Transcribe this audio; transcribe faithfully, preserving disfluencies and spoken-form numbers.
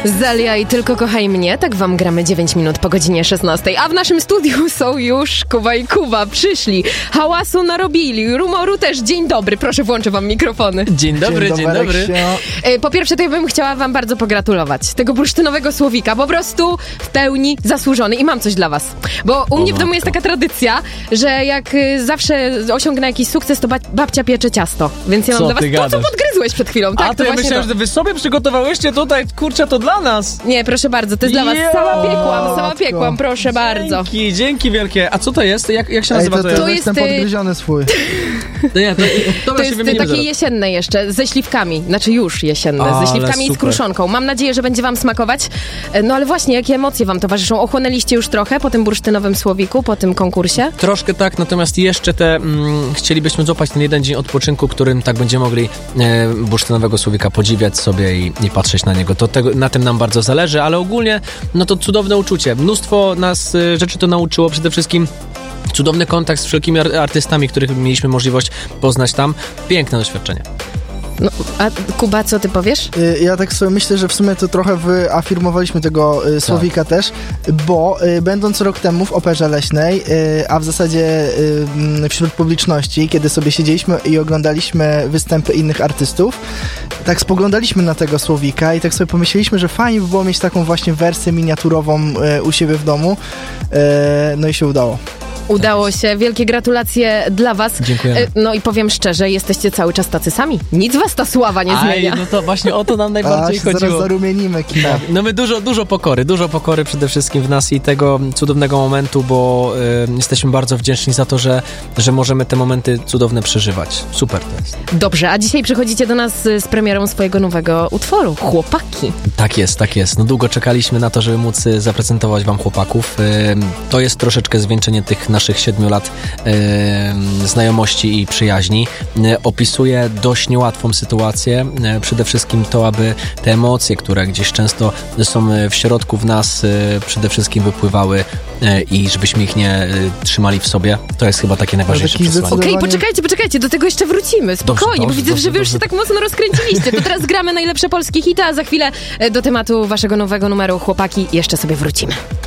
Zalia i Tylko kochaj mnie, tak wam gramy dziewięć minut po godzinie szesnastej, a w naszym studiu są już Kuba i Kuba, przyszli, hałasu narobili, rumoru też, dzień dobry, proszę włączę wam mikrofony. Dzień dobry, dzień, dzień dobry. dobry. Po pierwsze to ja bym chciała wam bardzo pogratulować tego bursztynowego słowika, po prostu w pełni zasłużony i mam coś dla was, bo u o mnie w domu jest taka tradycja, że jak zawsze osiągnę jakiś sukces, to babcia piecze ciasto, więc ja mam co dla was to, co podgryzłeś przed chwilą. Tak, a to, to ja myślałem, to. że wy sobie przygotowałyście tutaj, kurczę, to dla nas. Nie, proszę bardzo, to jest dla was. Jo, sama piekłam, sama piekłam, proszę dzięki, bardzo. Dzięki, dzięki wielkie. A co to jest? Jak, jak się Ej, nazywa? to, to, to, to jest ten podgryziony swój. To, nie, to, to, to jest takie zaraz. jesienne jeszcze, ze śliwkami, znaczy już jesienne, a, ze śliwkami i z kruszonką. Mam nadzieję, że będzie wam smakować. No ale właśnie, jakie emocje wam towarzyszą? Ochłonęliście już trochę po tym bursztynowym słowiku, po tym konkursie? Troszkę tak, natomiast jeszcze te mm, chcielibyśmy złapać ten jeden dzień odpoczynku, którym tak będziemy mogli e, bursztynowego słowika podziwiać sobie i, i patrzeć na niego. To tego, na tym nam bardzo zależy, ale ogólnie no to cudowne uczucie. Mnóstwo nas e, rzeczy to nauczyło, przede wszystkim cudowny kontakt z wszelkimi artystami, których mieliśmy możliwość poznać tam. Piękne doświadczenie. No, a Kuba, co ty powiesz? Ja tak sobie myślę, że w sumie to trochę wyafirmowaliśmy tego y, słowika tak. też, bo y, będąc rok temu w Operze Leśnej, y, a w zasadzie y, wśród publiczności, kiedy sobie siedzieliśmy i oglądaliśmy występy innych artystów, tak spoglądaliśmy na tego słowika i tak sobie pomyśleliśmy, że fajnie by było mieć taką właśnie wersję miniaturową y, u siebie w domu, y, no i się udało. Udało się. Wielkie gratulacje dla was. Dziękujemy. No i powiem szczerze, jesteście cały czas tacy sami. Nic was ta sława nie Aj, zmienia. no to właśnie o to nam najbardziej Aż chodziło. zaraz zarumienimy kina. No my dużo, dużo pokory, dużo pokory przede wszystkim w nas i tego cudownego momentu, bo y, jesteśmy bardzo wdzięczni za to, że, że możemy te momenty cudowne przeżywać. Super to jest. Dobrze, a dzisiaj przychodzicie do nas z premierą swojego nowego utworu, Chłopaki. Tak jest, tak jest. No długo czekaliśmy na to, żeby móc zaprezentować wam chłopaków. Y, to jest troszeczkę zwieńczenie tych naszych siedmiu lat y, znajomości i przyjaźni. Y, opisuje dość niełatwą sytuację. Y, przede wszystkim to, aby te emocje, które gdzieś często są w środku w nas, y, przede wszystkim wypływały y, i żebyśmy ich nie y, trzymali w sobie. To jest chyba takie najważniejsze przesłanie. Okej, okay, poczekajcie, poczekajcie, do tego jeszcze wrócimy. Spokojnie, dobrze, dobrze, bo widzę, dobrze, że wy już dobrze. się tak mocno rozkręciliście. To teraz gramy najlepsze polskie hity, a za chwilę do tematu waszego nowego numeru Chłopaki jeszcze sobie wrócimy.